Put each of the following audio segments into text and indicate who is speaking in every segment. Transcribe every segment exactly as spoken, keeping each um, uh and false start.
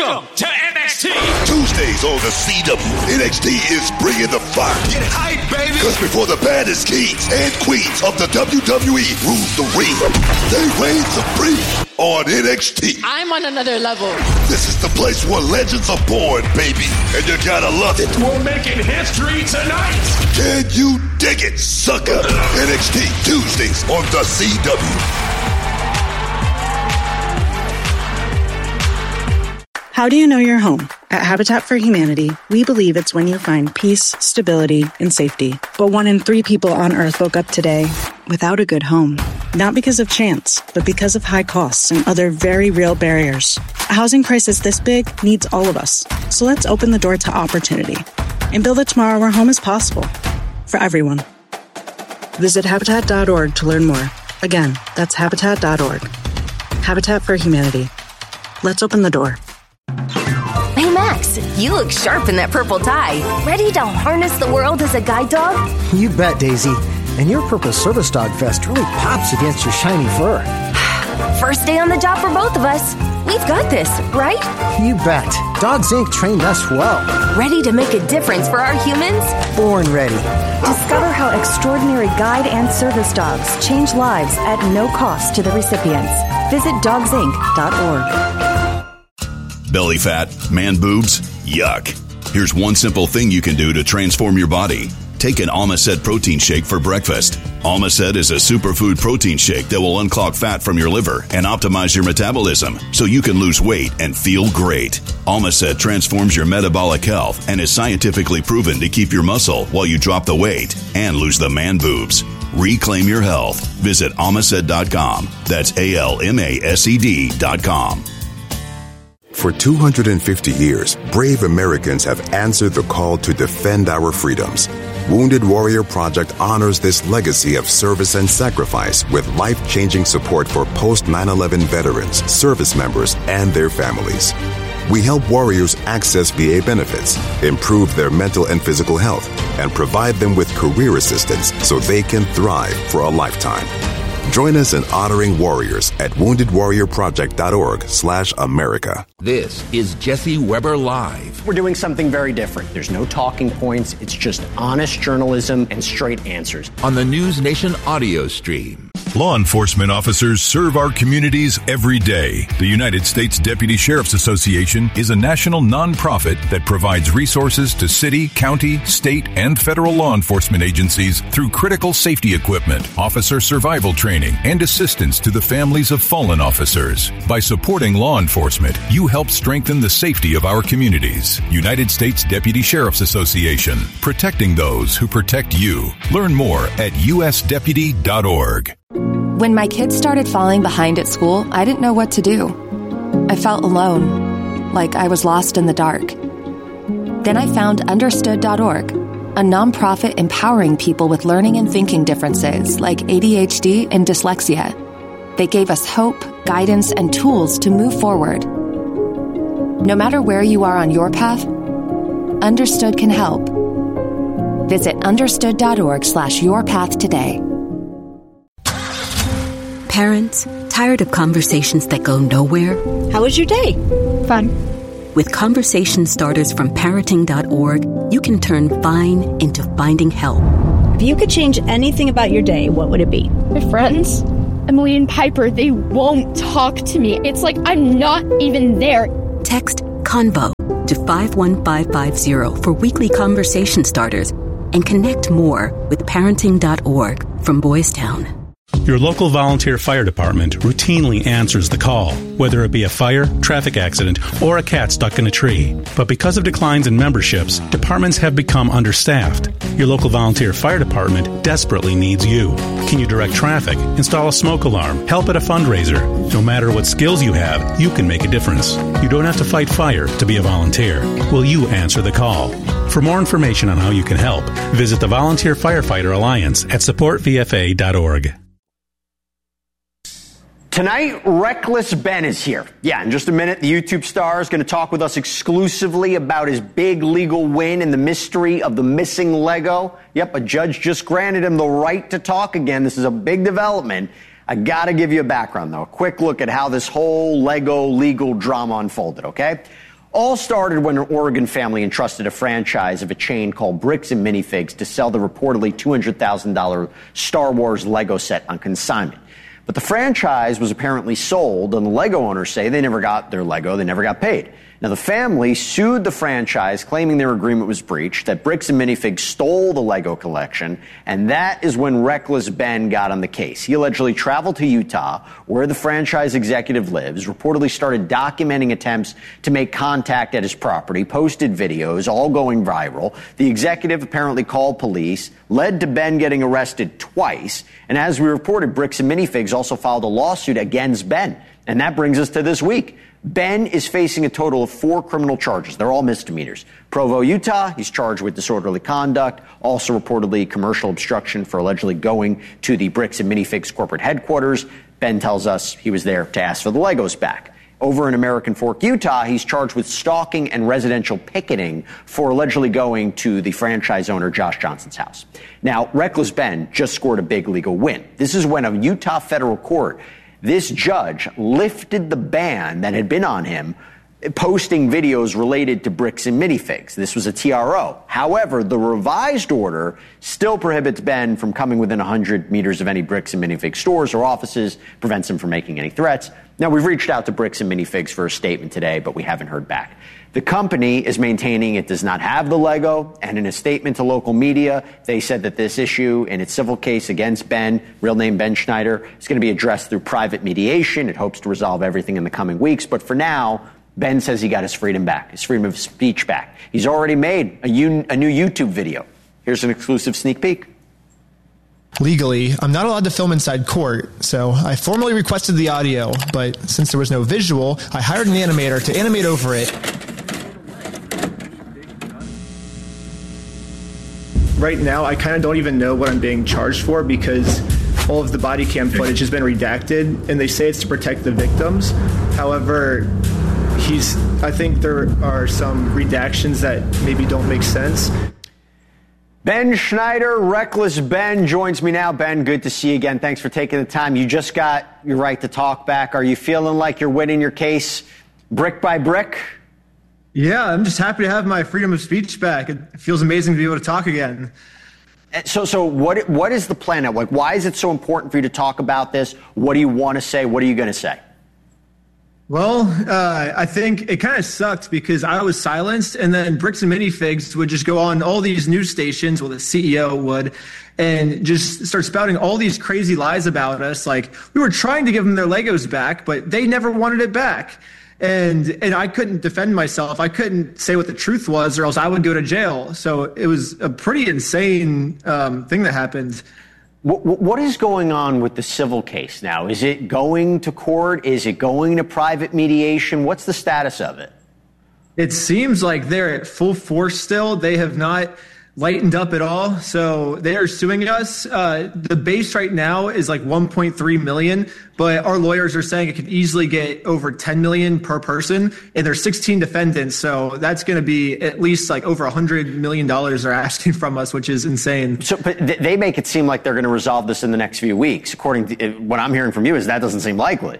Speaker 1: Welcome to N X T.
Speaker 2: Tuesdays on the C W, N X T is bringing the fire.
Speaker 1: Get hype, baby.
Speaker 2: Because before the baddest kings and queens of the W W E rule the ring, they reign supreme on N X T.
Speaker 3: I'm on another level.
Speaker 2: This is the place where legends are born, baby, and you gotta love it.
Speaker 1: We're making history tonight.
Speaker 2: Can you dig it, sucker? N X T Tuesdays on the C W.
Speaker 4: How do you know you're home? At Habitat for Humanity, we believe it's when you find peace, stability, and safety. But one in three people on Earth woke up today without a good home. Not because of chance, but because of high costs and other very real barriers. A housing crisis this big needs all of us. So let's open the door to opportunity and build a tomorrow where home is possible for everyone. Visit Habitat dot org to learn more. Again, that's Habitat dot org. Habitat for Humanity. Let's open the door.
Speaker 5: Hey, Max, you look sharp in that purple tie. Ready to harness the world as a guide dog?
Speaker 6: You bet, Daisy. And your purple service dog vest really pops against your shiny fur.
Speaker 5: First day on the job for both of us. We've got this, right?
Speaker 6: You bet. Dogs Incorporated trained us well.
Speaker 5: Ready to make a difference for our humans?
Speaker 6: Born ready.
Speaker 7: Discover how extraordinary guide and service dogs change lives at no cost to the recipients. Visit dogs inc dot org.
Speaker 8: Belly fat, man boobs, yuck. Here's one simple thing you can do to transform your body. Take an Almacet protein shake for breakfast. Almacet is a superfood protein shake that will unclog fat from your liver and optimize your metabolism so you can lose weight and feel great. Almacet transforms your metabolic health and is scientifically proven to keep your muscle while you drop the weight and lose the man boobs. Reclaim your health. Visit almacet dot com. That's A L M A S E D dot com.
Speaker 9: For two hundred fifty years, brave Americans have answered the call to defend our freedoms. Wounded Warrior Project honors this legacy of service and sacrifice with life-changing support for post nine eleven veterans, service members, and their families. We help warriors access V A benefits, improve their mental and physical health, and provide them with career assistance so they can thrive for a lifetime. Join us in honoring warriors at wounded warrior project dot org slash America.
Speaker 10: This is Jesse Weber Live.
Speaker 11: We're doing something very different. There's no talking points. It's just honest journalism and straight answers.
Speaker 10: On the News Nation audio stream.
Speaker 12: Law enforcement officers serve our communities every day. The United States Deputy Sheriff's Association is a national nonprofit that provides resources to city, county, state, and federal law enforcement agencies through critical safety equipment, officer survival training, and assistance to the families of fallen officers. By supporting law enforcement, you help strengthen the safety of our communities. United States Deputy Sheriff's Association, protecting those who protect you. Learn more at U S deputy dot org.
Speaker 13: When my kids started falling behind at school, I didn't know what to do. I felt alone, like I was lost in the dark. Then I found understood dot org, a nonprofit empowering people with learning and thinking differences like A D H D and dyslexia. They gave us hope, guidance, and tools to move forward. No matter where you are on your path, Understood can help. Visit understood dot org slash your path today.
Speaker 14: Parents, tired of conversations that go nowhere?
Speaker 15: How was your day? Fun.
Speaker 14: With conversation starters from parenting dot org, you can turn fine into finding help.
Speaker 15: If you could change anything about your day, what would it be?
Speaker 16: My friends, Emily and Piper, they won't talk to me. It's like I'm not even there.
Speaker 14: Text CONVO to five one five five zero for weekly conversation starters and connect more with parenting dot org from Boys Town.
Speaker 17: Your local volunteer fire department routinely answers the call, whether it be a fire, traffic accident, or a cat stuck in a tree. But because of declines in memberships, departments have become understaffed. Your local volunteer fire department desperately needs you. Can you direct traffic, install a smoke alarm, help at a fundraiser? No matter what skills you have, you can make a difference. You don't have to fight fire to be a volunteer. Will you answer the call? For more information on how you can help, visit the Volunteer Firefighter Alliance at support v f a dot org.
Speaker 11: Tonight, Reckless Ben is here. Yeah, in just a minute, the YouTube star is going to talk with us exclusively about his big legal win and the mystery of the missing Lego. Yep, a judge just granted him the right to talk again. This is a big development. I got to give you a background, though. A quick look at how this whole Lego legal drama unfolded, okay? All started when an Oregon family entrusted a franchise of a chain called Bricks and Minifigs to sell the reportedly two hundred thousand dollars Star Wars Lego set on consignment. But the franchise was apparently sold, and the Lego owners say they never got their Lego, they never got paid. Now, the family sued the franchise, claiming their agreement was breached, that Bricks and Minifigs stole the Lego collection, and that is when Reckless Ben got on the case. He allegedly traveled to Utah, where the franchise executive lives, reportedly started documenting attempts to make contact at his property, posted videos, all going viral. The executive apparently called police, led to Ben getting arrested twice, and as we reported, Bricks and Minifigs also filed a lawsuit against Ben. And that brings us to this week. Ben is facing a total of four criminal charges. They're all misdemeanors. Provo, Utah, he's charged with disorderly conduct, also reportedly commercial obstruction for allegedly going to the Bricks and Minifigs corporate headquarters. Ben tells us he was there to ask for the Legos back. Over in American Fork, Utah, he's charged with stalking and residential picketing for allegedly going to the franchise owner Josh Johnson's house. Now, Reckless Ben just scored a big legal win. This is when a Utah federal court, this judge lifted the ban that had been on him posting videos related to Bricks and Minifigs. This was a T R O. However, the revised order still prohibits Ben from coming within one hundred meters of any Bricks and Minifigs stores or offices, prevents him from making any threats. Now, we've reached out to Bricks and Minifigs for a statement today, but we haven't heard back. The company is maintaining it does not have the Lego, and in a statement to local media, they said that this issue in its civil case against Ben, real name Ben Schneider, is going to be addressed through private mediation. It hopes to resolve everything in the coming weeks, but for now, Ben says he got his freedom back, his freedom of speech back. He's already made a, un- a new YouTube video. Here's an exclusive sneak peek.
Speaker 3: Legally, I'm not allowed to film inside court, so I formally requested the audio, but since there was no visual, I hired an animator to animate over it. Right now, I kind of don't even know what I'm being charged for because all of the body cam footage has been redacted, and they say it's to protect the victims. However, he's, I think there are some redactions that maybe don't make sense.
Speaker 11: Ben Schneider, Reckless Ben, joins me now. Ben, good to see you again. Thanks for taking the time. You just got your right to talk back. Are you feeling like you're winning your case brick by brick?
Speaker 3: Yeah, I'm just happy to have my freedom of speech back. It feels amazing to be able to talk again.
Speaker 11: So, so what? What is the plan now? Like, why is it so important for you to talk about this? What do you want to say? What are you going to say?
Speaker 3: Well, uh, I think it kind of sucked because I was silenced, and then Bricks and Minifigs would just go on all these news stations, well, the C E O would, and just start spouting all these crazy lies about us. Like, we were trying to give them their Legos back, but they never wanted it back. And and I couldn't defend myself. I couldn't say what the truth was, or else I would go to jail. So it was a pretty insane um, thing that happened.
Speaker 11: What, what is going on with the civil case now? Is it going to court? Is it going to private mediation? What's the status of it?
Speaker 3: It seems like they're at full force still. They have not lightened up at all. So they are suing us. Uh, the base right now is like one point three million, but our lawyers are saying it could easily get over ten million per person, and there's sixteen defendants. So that's going to be at least like over one hundred million dollars they're asking from us, which is insane.
Speaker 11: So, but they make it seem like they're going to resolve this in the next few weeks. According to what I'm hearing from you, is that doesn't seem likely.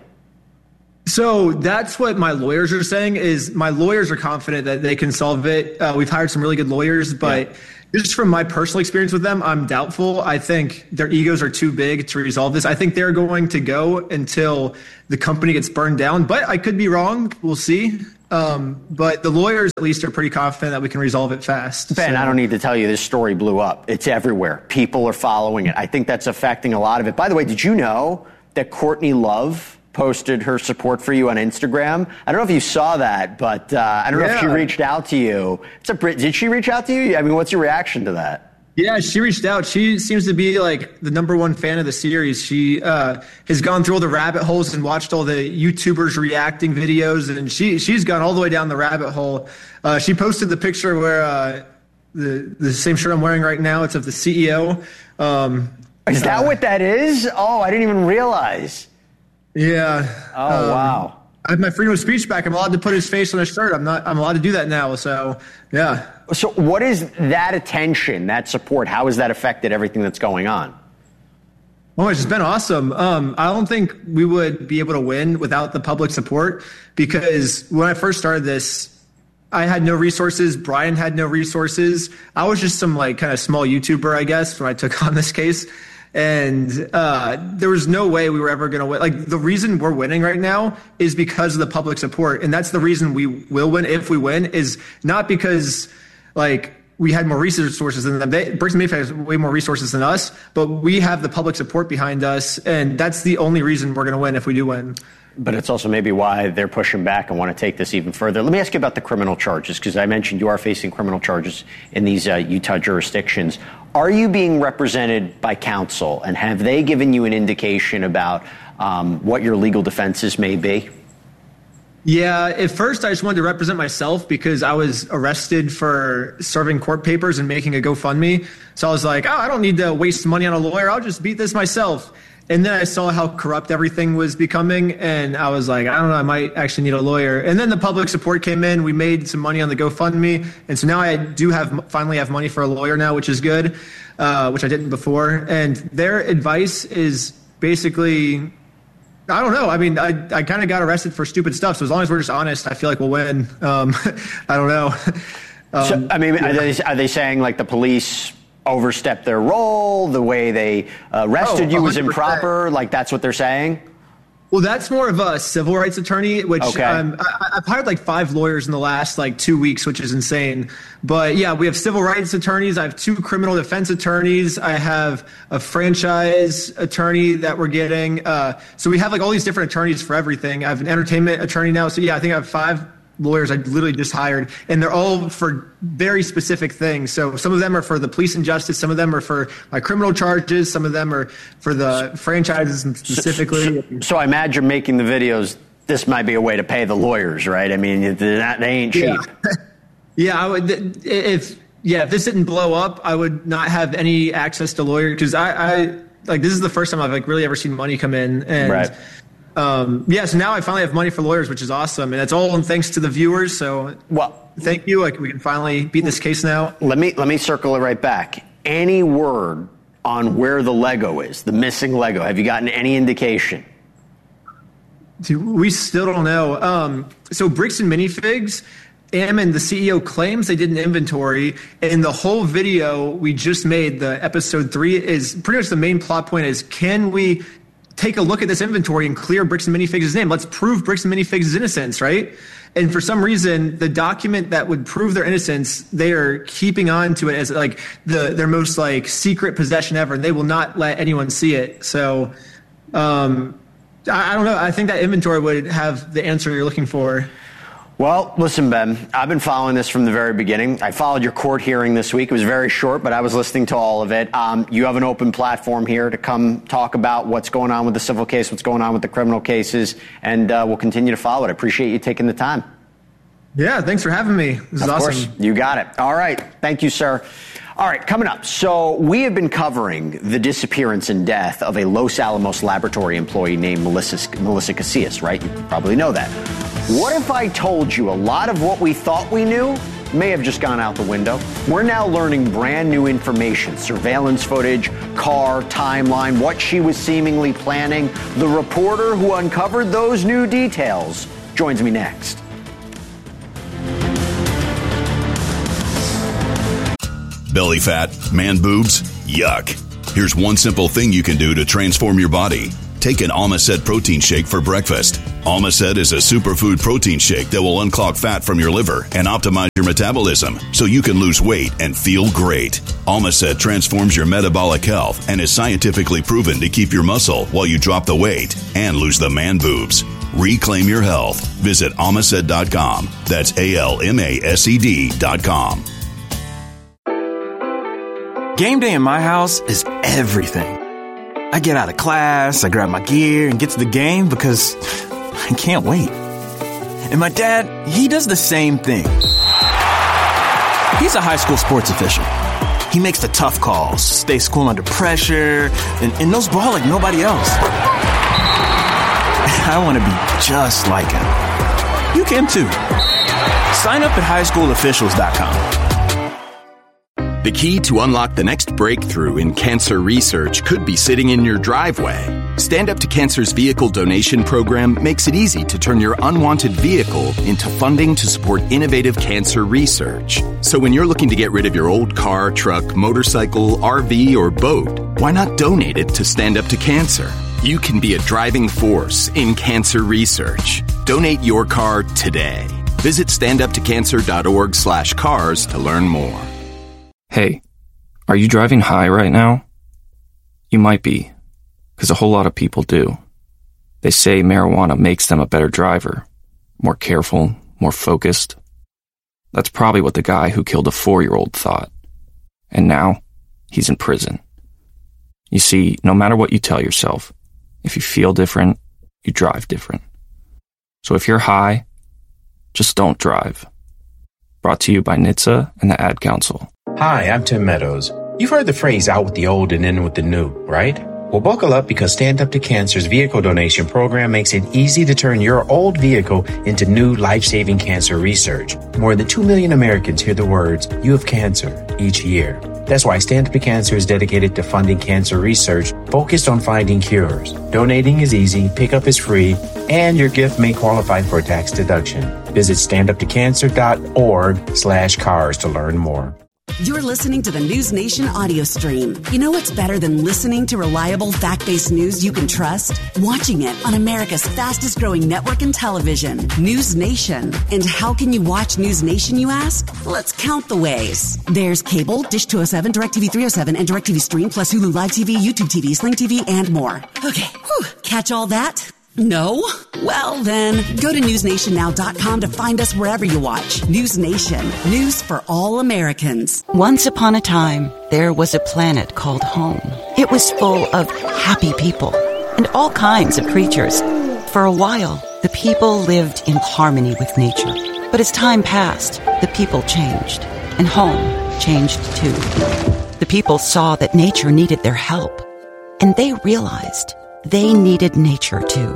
Speaker 3: So that's what my lawyers are saying. Is my lawyers are confident that they can solve it. Uh, we've hired some really good lawyers, but yeah. Just from my personal experience with them, I'm doubtful. I think their egos are too big to resolve this. I think they're going to go until the company gets burned down, but I could be wrong. We'll see. Um, but the lawyers at least are pretty confident that we can resolve it fast.
Speaker 11: Ben, so. I don't need to tell you this story blew up. It's everywhere. People are following it. I think that's affecting a lot of it. By the way, did you know that Courtney Love posted her support for you on Instagram? I don't know if you saw that, but uh, I don't yeah. know if she reached out to you. It's a Did she reach out to you? I mean, what's your reaction to that?
Speaker 3: Yeah, she reached out. She seems to be like the number one fan of the series. She uh, has gone through all the rabbit holes and watched all the YouTubers reacting videos, and she, she's gone all the way down the rabbit hole. Uh, she posted the picture where uh, the, the same shirt I'm wearing right now, it's of the C E O. Um,
Speaker 11: is that uh, what that is? Oh, I didn't even realize.
Speaker 3: Yeah.
Speaker 11: Oh, um, wow.
Speaker 3: I have my freedom of speech back. I'm allowed to put his face on a shirt. I'm not, I'm allowed to do that now. So, yeah.
Speaker 11: So what is that attention, that support? How has that affected everything that's going on?
Speaker 3: Oh, it's been awesome. Um, I don't think we would be able to win without the public support because when I first started this, I had no resources. Brian had no resources. I was just some like kind of small YouTuber, I guess, when I took on this case. And uh, there was no way we were ever going to win. Like, the reason we're winning right now is because of the public support. And that's the reason we will win if we win, is not because, like, we had more resources than them. They, Bricks and Mini Figs has way more resources than us, but we have the public support behind us. And that's the only reason we're going to win if we do win.
Speaker 11: But it's also maybe why they're pushing back and want to take this even further. Let me ask you about the criminal charges, because I mentioned you are facing criminal charges in these uh, Utah jurisdictions. Are you being represented by counsel, and have they given you an indication about um, what your legal defenses may be?
Speaker 3: Yeah, at first I just wanted to represent myself because I was arrested for serving court papers and making a GoFundMe. So I was like, oh, I don't need to waste money on a lawyer. I'll just beat this myself. And then I saw how corrupt everything was becoming, and I was like, I don't know, I might actually need a lawyer. And then the public support came in. We made some money on the GoFundMe, and so now I do have finally have money for a lawyer now, which is good, uh, which I didn't before. And their advice is basically, I don't know. I mean, I, I kind of got arrested for stupid stuff, so as long as we're just honest, I feel like we'll win. Um, I don't know. Um,
Speaker 11: so, I mean, are they, are they saying, like, the police overstepped their role, the way they uh, arrested
Speaker 3: oh,
Speaker 11: you was improper, like that's what they're saying?
Speaker 3: Well, that's more of a civil rights attorney, which
Speaker 11: okay.
Speaker 3: um, I, I've hired like five lawyers in the last like two weeks, which is insane. But yeah, we have civil rights attorneys. I have two criminal defense attorneys. I have a franchise attorney that we're getting. Uh, so we have like all these different attorneys for everything. I have an entertainment attorney now. So yeah, I think I have five lawyers I literally just hired, and they're all for very specific things. So some of them are for the police and justice, some of them are for my criminal charges, some of them are for the franchises specifically.
Speaker 11: So, so, so I imagine making the videos, this might be a way to pay the lawyers, right? I mean, they ain't cheap.
Speaker 3: Yeah, yeah I would, if yeah, if this didn't blow up, I would not have any access to lawyers, because I, I like this is the first time I've like really ever seen money come in, and
Speaker 11: right.
Speaker 3: Um, yeah, so now I finally have money for lawyers, which is awesome. And it's all thanks to the viewers. So
Speaker 11: well,
Speaker 3: thank you. Like, we can finally beat this case now.
Speaker 11: Let me let me circle it right back. Any word on where the Lego is, the missing Lego? Have you gotten any indication?
Speaker 3: Dude, we still don't know. Um, so Bricks and Mini Figs, Ammon, the C E O, claims they did an inventory, and the whole video we just made, the episode three, is pretty much the main plot point is, can we take a look at this inventory and clear Bricks and Mini Figs' name? Let's prove Bricks and Mini Figs' innocence, right? And for some reason, the document that would prove their innocence, they are keeping on to it as like the their most like secret possession ever, and they will not let anyone see it. So um, I, I don't know. I think that inventory would have the answer you're looking for.
Speaker 11: Well, listen, Ben, I've been following this from the very beginning. I followed your court hearing this week. It was very short, but I was listening to all of it. Um, you have an open platform here to come talk about what's going on with the civil case, what's going on with the criminal cases, and uh, we'll continue to follow it. I appreciate you taking the time.
Speaker 3: Yeah, thanks for having me. This is
Speaker 11: of
Speaker 3: awesome.
Speaker 11: Course, you got it. All right. Thank you, sir. All right, coming up. So we have been covering the disappearance and death of a Los Alamos laboratory employee named Melissa, Melissa Casillas, right? You probably know that. What if I told you a lot of what we thought we knew may have just gone out the window? We're now learning brand new information, surveillance footage, car, timeline, what she was seemingly planning. The reporter who uncovered those new details joins me next.
Speaker 8: Belly fat, man boobs, yuck. Here's one simple thing you can do to transform your body. Take an Almacet protein shake for breakfast. Almacet is a superfood protein shake that will unclog fat from your liver and optimize your metabolism so you can lose weight and feel great. Almacet transforms your metabolic health and is scientifically proven to keep your muscle while you drop the weight and lose the man boobs. Reclaim your health. Visit almacet dot com. That's A L M A S E D dot com.
Speaker 18: Game day in my house is everything. I get out of class, I grab my gear, and get to the game because I can't wait. And my dad, he does the same thing. He's a high school sports official. He makes the tough calls, stays cool under pressure, and, and knows ball like nobody else. I want to be just like him. You can too. Sign up at high school officials dot com. The key to unlock the next breakthrough in cancer research could be sitting in your driveway. Stand Up to Cancer's vehicle donation program makes it easy to turn your unwanted vehicle into funding to support innovative cancer research. So when you're looking to get rid of your old car, truck, motorcycle, R V, or boat, why not donate it to Stand Up to Cancer? You can be a driving force in cancer research. Donate your car today. Visit standuptocancer.org slash cars to learn more.
Speaker 19: Hey, are you driving high right now? You might be, because a whole lot of people do. They say marijuana makes them a better driver, more careful, more focused. That's probably what the guy who killed a four-year-old thought. And now, he's in prison. You see, no matter what you tell yourself, if you feel different, you drive different. So if you're high, just don't drive. Brought to you by N H T S A and the Ad Council.
Speaker 20: Hi, I'm Tim Meadows. You've heard the phrase out with the old and in with the new, right? Well, buckle up because Stand Up to Cancer's vehicle donation program makes it easy to turn your old vehicle into new life-saving cancer research. More than two million Americans hear the words, "You have cancer," each year. That's why Stand Up to Cancer is dedicated to funding cancer research focused on finding cures. Donating is easy, pickup is free, and your gift may qualify for a tax deduction. Visit standuptocancer.org slash cars to learn more.
Speaker 21: You're listening to the News Nation audio stream. You know what's better than listening to reliable, fact-based news you can trust? Watching it on America's fastest-growing network in television, News Nation. And how can you watch News Nation, you ask? Let's count the ways. There's cable, Dish two oh seven, DirecTV three oh seven, and DirecTV Stream, plus Hulu Live T V, YouTube T V, Sling T V, and more. Okay, whew. Catch all that? No? Well, then, go to news nation now dot com to find us wherever you watch. News Nation. News for all Americans.
Speaker 22: Once upon a time, there was a planet called home. It was full of happy people and all kinds of creatures. For a while, the people lived in harmony with nature. But as time passed, the people changed, and home changed too. The people saw that nature needed their help, and they realized they needed nature too.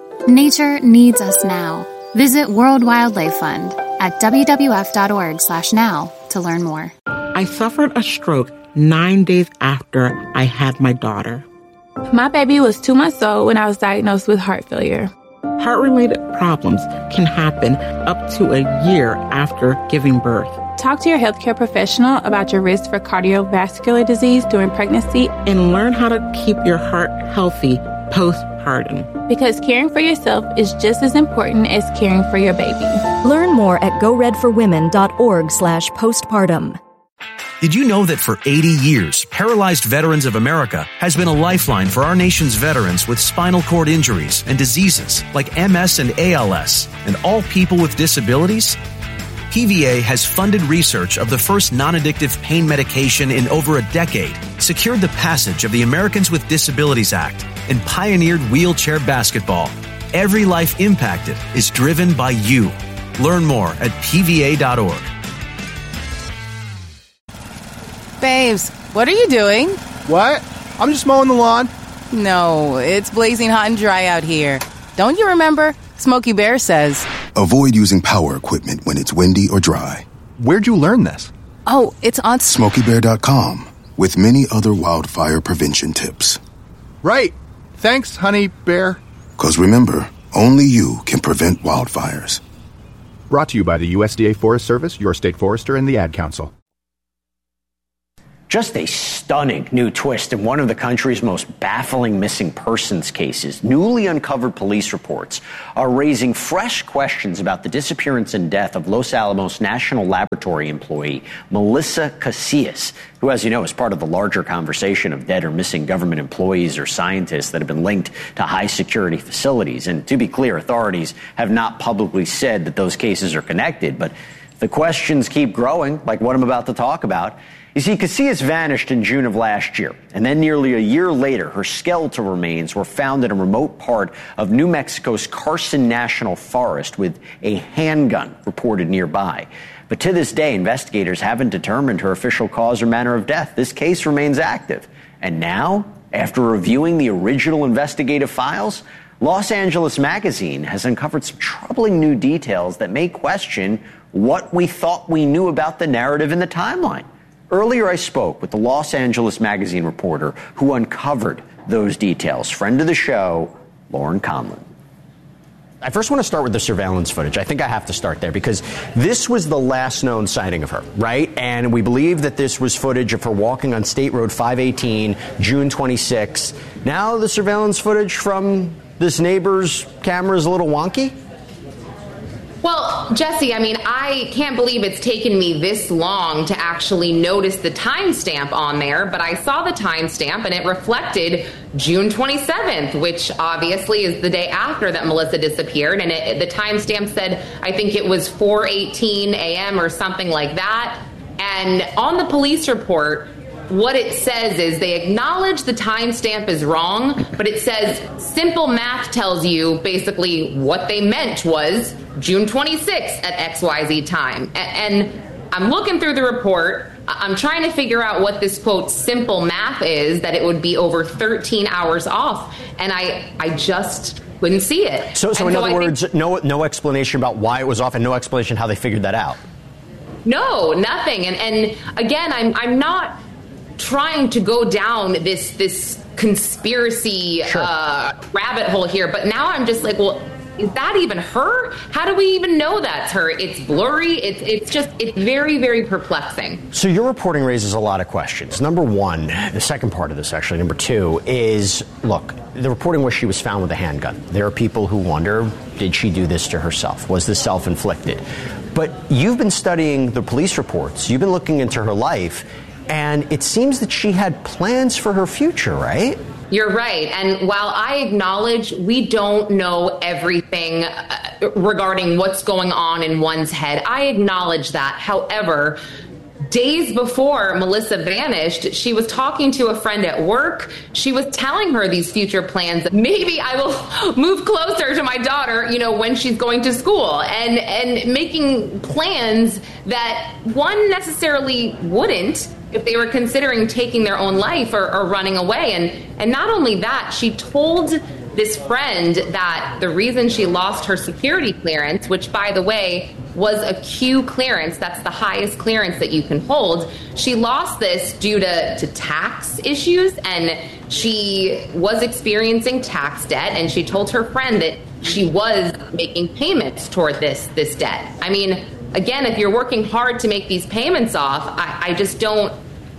Speaker 23: Nature needs us now. Visit World Wildlife Fund at w w f dot org slash now to learn more.
Speaker 24: I suffered a stroke nine days after I had my daughter.
Speaker 25: My baby was two months old when I was diagnosed with heart failure.
Speaker 24: Heart-related problems can happen up to a year after giving birth.
Speaker 25: Talk to your healthcare professional about your risk for cardiovascular disease during pregnancy
Speaker 24: and learn how to keep your heart healthy postpartum.
Speaker 25: Because caring for yourself is just as important as caring for your baby.
Speaker 7: Learn more at go red for women dot org slash postpartum.
Speaker 26: Did you know that for eighty years, Paralyzed Veterans of America has been a lifeline for our nation's veterans with spinal cord injuries and diseases like M S and A L S, and all people with disabilities? P V A has funded research of the first non-addictive pain medication in over a decade, secured the passage of the Americans with Disabilities Act, and pioneered wheelchair basketball. Every life impacted is driven by you. Learn more at P V A dot org.
Speaker 27: Babes, what are you doing?
Speaker 28: What? I'm just mowing the lawn.
Speaker 27: No, it's blazing hot and dry out here. Don't you remember? Smokey Bear says,
Speaker 9: avoid using power equipment when it's windy or dry.
Speaker 28: Where'd you learn this?
Speaker 27: Oh, it's on
Speaker 9: Smokey Bear dot com with many other wildfire prevention tips.
Speaker 28: Right. Thanks, honey bear.
Speaker 9: Because remember, only you can prevent wildfires.
Speaker 28: Brought to you by the U S D A Forest Service, your state forester, and the Ad Council.
Speaker 11: Just a stunning new twist in one of the country's most baffling missing persons cases. Newly uncovered police reports are raising fresh questions about the disappearance and death of Los Alamos National Laboratory employee Melissa Casillas, who, as you know, is part of the larger conversation of dead or missing government employees or scientists that have been linked to high security facilities. And to be clear, authorities have not publicly said that those cases are connected, but the questions keep growing, like what I'm about to talk about. You see, Casillas vanished in June of last year, and then nearly a year later, her skeletal remains were found in a remote part of New Mexico's Carson National Forest with a handgun reported nearby. But to this day, investigators haven't determined her official cause or manner of death. This case remains active. And now, after reviewing the original investigative files, Los Angeles Magazine has uncovered some troubling new details that may question what we thought we knew about the narrative and the timeline. Earlier, I spoke with the Los Angeles Magazine reporter who uncovered those details. Friend of the show, Lauren Conlon. I first want to start with the surveillance footage. I think I have to start there because this was the last known sighting of her, right? And we believe that this was footage of her walking on State Road five eighteen, June twenty-sixth. Now the surveillance footage from this neighbor's camera is a little wonky?
Speaker 1: Well, Jesse, I mean, I can't believe it's taken me this long to actually notice the timestamp on there, but I saw the timestamp and it reflected June twenty-seventh, which obviously is the day after that Melissa disappeared. And it, the timestamp said, I think it was four eighteen a.m. or something like that. And on the police report, what it says is they acknowledge the timestamp is wrong, but it says simple math tells you basically what they meant was June twenty-sixth at X Y Z time. And I'm looking through the report. I'm trying to figure out what this, quote, simple math is, that it would be over thirteen hours off. And I, I just couldn't see it.
Speaker 11: So, so in so other I words, think, no, no explanation about why it was off and no explanation how they figured that out?
Speaker 1: No, nothing. And, and again, I'm, I'm not trying to go down this this conspiracy sure. uh, rabbit hole here, but now I'm just like, well, is that even her? How do we even know that's her? It's blurry. It's it's just it's very, very perplexing.
Speaker 11: So your reporting raises a lot of questions. Number one, the second part of this actually, number two, is, look, the reporting was she was found with a handgun. There are people who wonder, did she do this to herself? Was this self-inflicted? But you've been studying the police reports. You've been looking into her life. And it seems that she had plans for her future, right?
Speaker 1: You're right. And while I acknowledge we don't know everything uh, regarding what's going on in one's head, I acknowledge that. However, days before Melissa vanished, she was talking to a friend at work. She was telling her these future plans. Maybe I will move closer to my daughter, you know, when she's going to school, and, and making plans that one necessarily wouldn't if they were considering taking their own life or, or running away. And, and not only that, she told this friend that the reason she lost her security clearance, which, by the way, was a Q clearance, that's the highest clearance that you can hold, she lost this due to, to tax issues, and she was experiencing tax debt, and she told her friend that she was making payments toward this, this debt. I mean, again, if you're working hard to make these payments off, I, I just don't,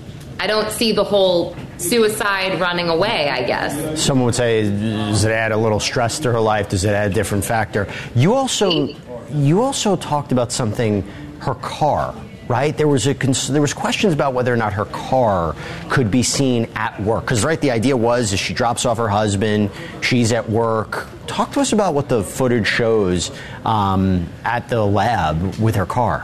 Speaker 1: I don't see the whole suicide running away, I guess.
Speaker 11: Someone would say, does it add a little stress to her life? Does it add a different factor? You also, you also talked about something, her car, right? There was a there was questions about whether or not her car could be seen at work. Because, right, the idea was is she drops off her husband, she's at work. Talk to us about what the footage shows um, at the lab with her car.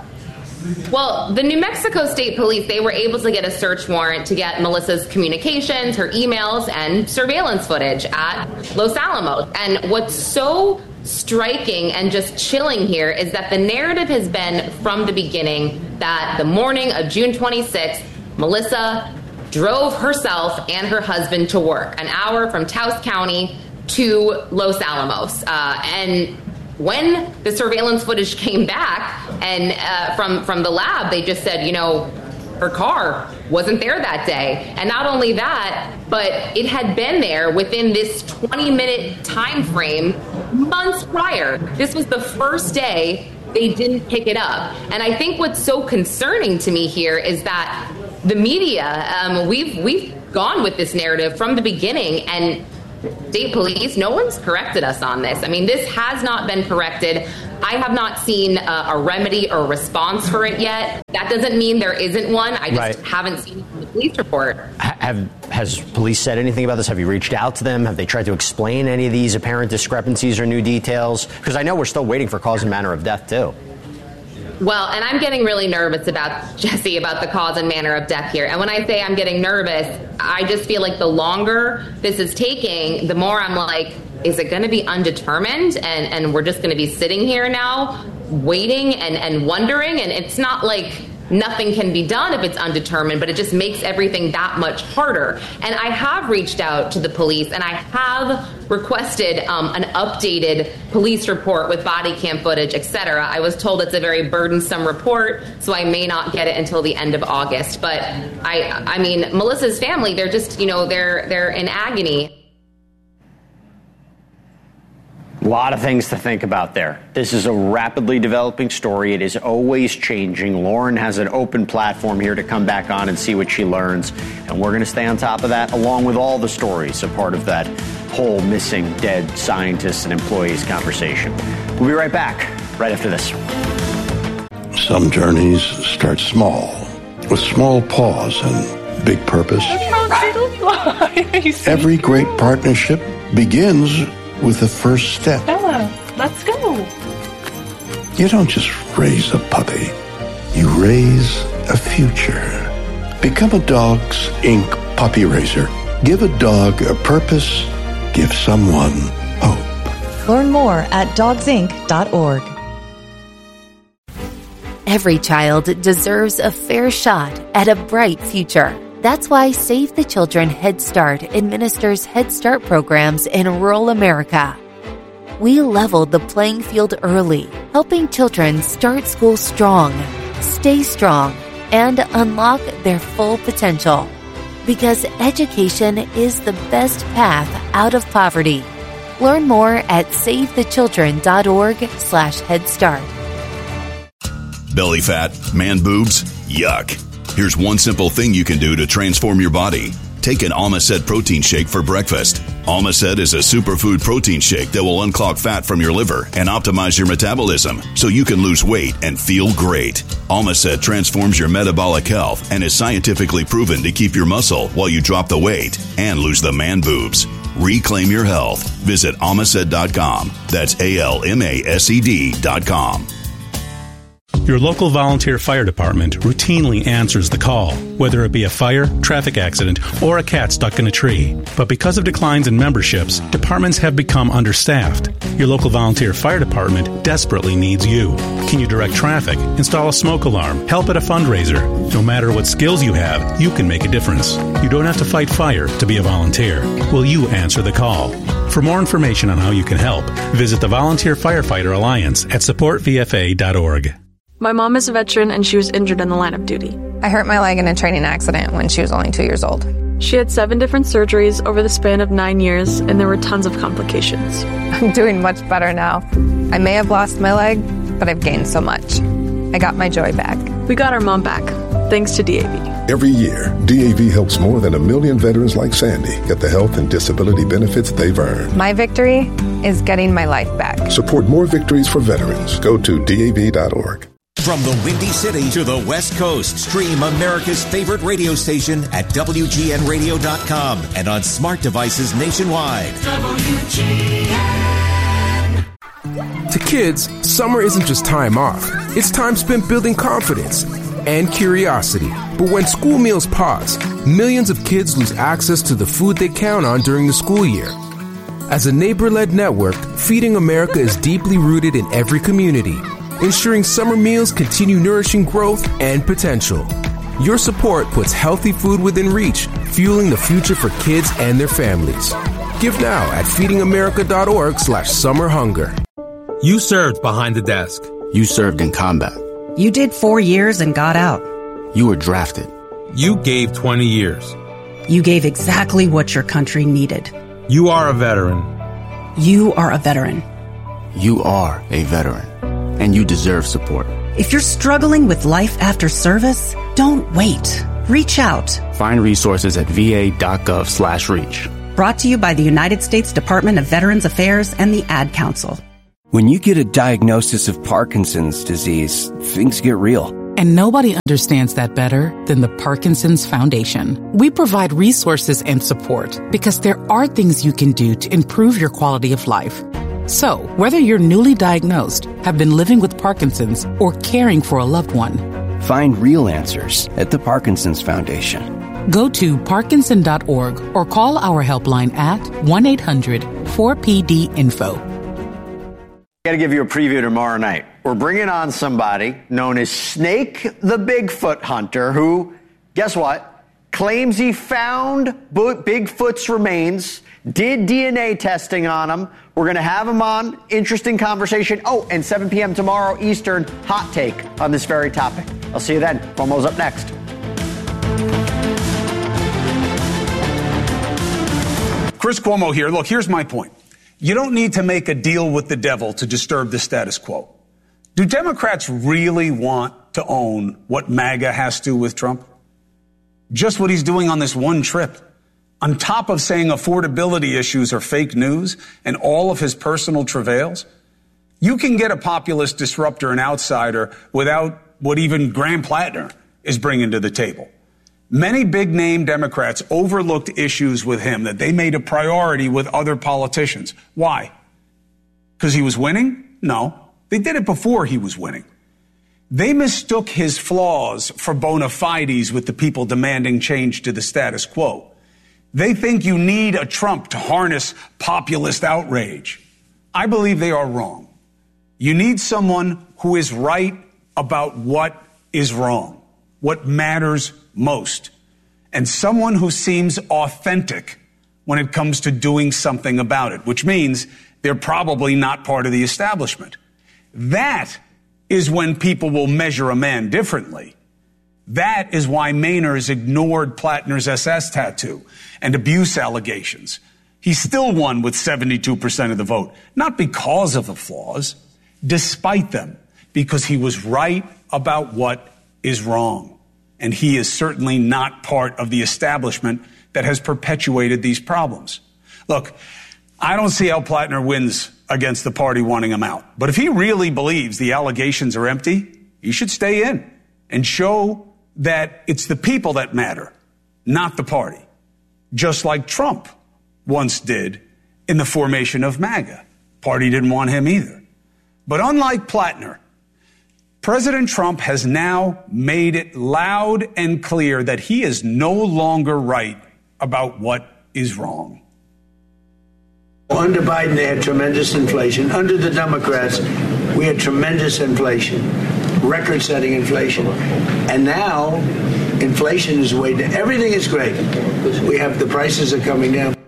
Speaker 1: Well, the New Mexico State Police, they were able to get a search warrant to get Melissa's communications, her emails, and surveillance footage at Los Alamos. And what's so striking and just chilling here is that the narrative has been from the beginning that the morning of June twenty-sixth, Melissa drove herself and her husband to work, an hour from Taos County to Los Alamos. Uh, and when the surveillance footage came back and uh, from, from the lab, they just said, you know, her car wasn't there that day. And not only that, but it had been there within this twenty-minute time frame months prior. This was the first day they didn't pick it up. And I think what's so concerning to me here is that the media, um, we've we've gone with this narrative from the beginning, and state police, no one's corrected us on this. I mean, this has not been corrected. I have not seen a, a remedy or a response for it yet. That doesn't mean there isn't one. I just right. haven't seen it in the police report.
Speaker 11: Have, has police said anything about this? Have you reached out to them? Have they tried to explain any of these apparent discrepancies or new details? Because I know we're still waiting for cause and manner of death, too.
Speaker 1: Well, and I'm getting really nervous about, Jesse, about the cause and manner of death here. And when I say I'm getting nervous, I just feel like the longer this is taking, the more I'm like, is it going to be undetermined? And, and we're just going to be sitting here now waiting and, and wondering. And it's not like nothing can be done if it's undetermined, but it just makes everything that much harder. And I have reached out to the police, and I have requested um, an updated police report with body cam footage, et cetera. I was told it's a very burdensome report, so I may not get it until the end of August. But I, I mean, Melissa's family, they're just, you know, they're they're in agony.
Speaker 11: A lot of things to think about there. This is a rapidly developing story. It is always changing. Lauren has an open platform here to come back on and see what she learns. And we're going to stay on top of that, along with all the stories, a part of that whole missing, dead scientists and employees conversation. We'll be right back, right after this.
Speaker 2: Some journeys start small, with small pause and big purpose. Every great partnership begins with the first step.
Speaker 4: Bella, let's go.
Speaker 2: You don't just raise a puppy. You raise a future. Become a Dogs Incorporated puppy raiser. Give a dog a purpose. Give someone hope.
Speaker 7: Learn more at dogs inc dot org.
Speaker 5: Every child deserves a fair shot at a bright future. That's why Save the Children Head Start administers Head Start programs in rural America. We leveled the playing field early, helping children start school strong, stay strong, and unlock their full potential. Because education is the best path out of poverty. Learn more at save the children dot org slash head start.
Speaker 8: Belly fat, man boobs, yuck. Here's one simple thing you can do to transform your body. Take an Almacet protein shake for breakfast. Almacet is a superfood protein shake that will unclog fat from your liver and optimize your metabolism so you can lose weight and feel great. Almacet transforms your metabolic health and is scientifically proven to keep your muscle while you drop the weight and lose the man boobs. Reclaim your health. Visit almacet dot com. That's A L M A S E D dot com.
Speaker 17: Your local volunteer fire department routinely answers the call, whether it be a fire, traffic accident, or a cat stuck in a tree. But because of declines in memberships, departments have become understaffed. Your local volunteer fire department desperately needs you. Can you direct traffic, install a smoke alarm, help at a fundraiser? No matter what skills you have, you can make a difference. You don't have to fight fire to be a volunteer. Will you answer the call? For more information on how you can help, visit the Volunteer Firefighter Alliance at support v f a dot org.
Speaker 6: My mom is a veteran and she was injured in the line of duty.
Speaker 10: I hurt my leg in a training accident when she was only two years old.
Speaker 6: She had seven different surgeries over the span of nine years, and there were tons of complications.
Speaker 10: I'm doing much better now. I may have lost my leg, but I've gained so much. I got my joy back.
Speaker 6: We got our mom back, thanks to D A V.
Speaker 12: Every year, D A V helps more than a million veterans like Sandy get the health and disability benefits they've earned.
Speaker 10: My victory is getting my life back.
Speaker 12: Support more victories for veterans. Go to D A V dot org.
Speaker 13: From the Windy City to the West Coast, stream America's favorite radio station at W G N radio dot com and on smart devices nationwide. W G N.
Speaker 15: To kids, summer isn't just time off. It's time spent building confidence and curiosity. But when school meals pause, millions of kids lose access to the food they count on during the school year. As a neighbor-led network, Feeding America is deeply rooted in every community, ensuring summer meals continue nourishing growth and potential. Your support puts healthy food within reach, fueling the future for kids and their families. Give now at feeding america dot org slash summer hunger.
Speaker 29: You served behind the desk.
Speaker 30: You served in combat.
Speaker 31: You did four years and got out.
Speaker 30: You were drafted.
Speaker 29: You gave twenty years.
Speaker 31: You gave exactly what your country needed.
Speaker 29: You are a veteran.
Speaker 31: You are a veteran.
Speaker 30: You are a veteran. And you deserve support.
Speaker 31: If you're struggling with life after service, don't wait. Reach out.
Speaker 30: Find resources at v a dot gov slash reach.
Speaker 31: Brought to you by the United States Department of Veterans Affairs and the Ad Council.
Speaker 32: When you get a diagnosis of Parkinson's disease, things get real.
Speaker 33: And nobody understands that better than the Parkinson's Foundation. We provide resources and support because there are things you can do to improve your quality of life. So, whether you're newly diagnosed, have been living with Parkinson's, or caring for a loved one,
Speaker 32: find real answers at the Parkinson's Foundation.
Speaker 33: Go to parkinson dot org or call our helpline at one eight hundred four P D info.
Speaker 11: Got to give you a preview tomorrow night. we're bringing on somebody known as Snake the Bigfoot Hunter, who, guess what, claims he found Bigfoot's remains, did D N A testing on him. We're going to have him on. Interesting conversation. Oh, and seven p.m. tomorrow Eastern, hot take on this very topic. I'll see you then. Cuomo's up next.
Speaker 3: Chris Cuomo here. Look, here's my point. You don't need to make a deal with the devil to disturb the status quo. Do Democrats really want to own what MAGA has to with Trump? Just what he's doing on this one trip. On top of saying affordability issues are fake news and all of his personal travails, you can get a populist disruptor, an outsider, without what even Graham Plattner is bringing to the table. Many big-name Democrats overlooked issues with him that they made a priority with other politicians. Why? Because he was winning? No. They did it before he was winning. They mistook his flaws for bona fides with the people demanding change to the status quo. They think you need a Trump to harness populist outrage. I believe they are wrong. You need someone who is right about what is wrong, what matters most, and someone who seems authentic when it comes to doing something about it, which means they're probably not part of the establishment. That is when people will measure a man differently. That is why Mainers ignored Plattner's S S tattoo and abuse allegations. He still won with seventy-two percent of the vote, not because of the flaws, despite them, because he was right about what is wrong. And he is certainly not part of the establishment that has perpetuated these problems. Look, I don't see how Plattner wins against the party wanting him out. But if he really believes the allegations are empty, he should stay in and show that it's the people that matter, not the party. Just like Trump once did in the formation of MAGA. Party didn't want him either. But unlike Plattner, President Trump has now made it loud and clear that he is no longer right about what is wrong.
Speaker 4: Under Biden, they had tremendous inflation. Under the Democrats, we had tremendous inflation, record-setting inflation. And now, inflation is way down. Everything is great. We have the prices are coming down.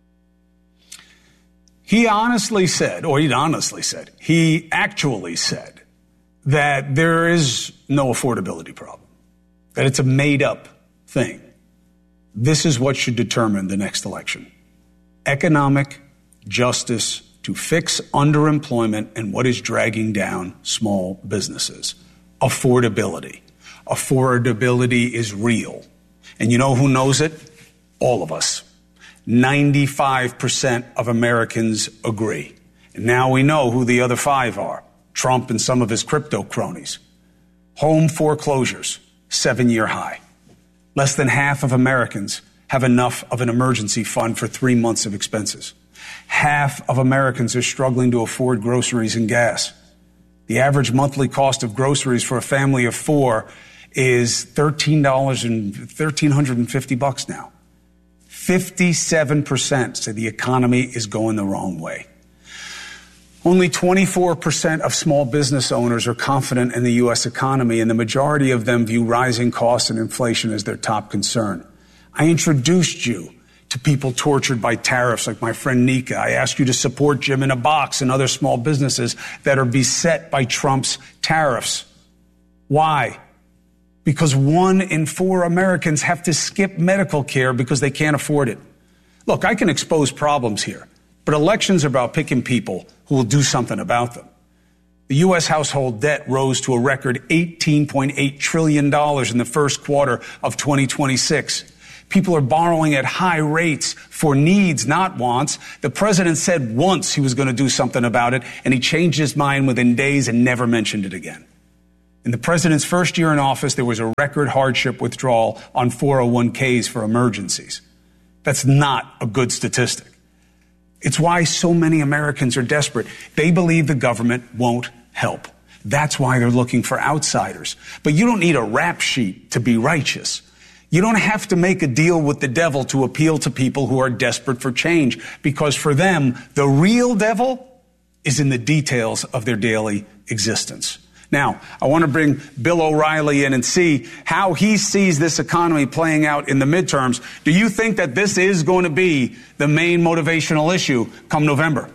Speaker 3: He honestly said, or he honestly said, he actually said that there is no affordability problem, that it's a made-up thing. This is what should determine the next election. Economic justice to fix underemployment and what is dragging down small businesses. Affordability. Affordability is real. And you know who knows it? All of us. ninety-five percent of Americans agree. And now we know who the other five are. Trump and some of his crypto cronies. Home foreclosures, seven-year high. Less than half of Americans have enough of an emergency fund for three months of expenses. Half of Americans are struggling to afford groceries and gas. The average monthly cost of groceries for a family of four is thirteen dollars and thirteen hundred fifty bucks now. fifty-seven percent say the economy is going the wrong way. Only twenty-four percent of small business owners are confident in the U S economy, and the majority of them view rising costs and inflation as their top concern. I introduced you to people tortured by tariffs like my friend Nika. I asked you to support Jim in a Box and other small businesses that are beset by Trump's tariffs. Why? Because one in four Americans have to skip medical care because they can't afford it. Look, I can expose problems here, but elections are about picking people who will do something about them. The U S household debt rose to a record eighteen point eight trillion dollars in the first quarter of twenty twenty-six. People are borrowing at high rates for needs, not wants. The president said once he was going to do something about it, and he changed his mind within days and never mentioned it again. In the president's first year in office, there was a record hardship withdrawal on four oh one k's for emergencies. That's not a good statistic. It's why so many Americans are desperate. They believe the government won't help. That's why they're looking for outsiders. But you don't need a rap sheet to be righteous. You don't have to make a deal with the devil to appeal to people who are desperate for change, because for them, the real devil is in the details of their daily existence. Now, I want to bring Bill O'Reilly in and see how he sees this economy playing out in the midterms. Do you think that this is going to be the main motivational issue come November?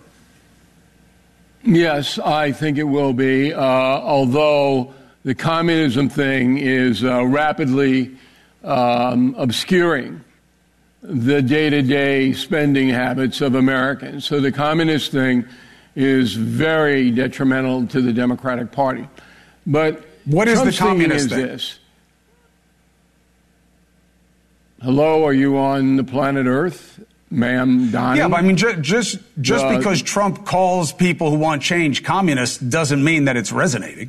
Speaker 9: Yes, I think it will be, uh, although the communism thing is uh, rapidly um, obscuring the day-to-day spending habits of Americans. So the communist thing is very detrimental to the Democratic Party. But
Speaker 3: what is
Speaker 9: Trump's
Speaker 3: the communist
Speaker 9: thing? Is
Speaker 3: thing?
Speaker 9: This. Hello, are you on the planet Earth, ma'am Donnie?
Speaker 3: Yeah, but I mean, ju- just just
Speaker 9: Uh,
Speaker 3: because Trump calls people who want change communists doesn't mean that it's resonating.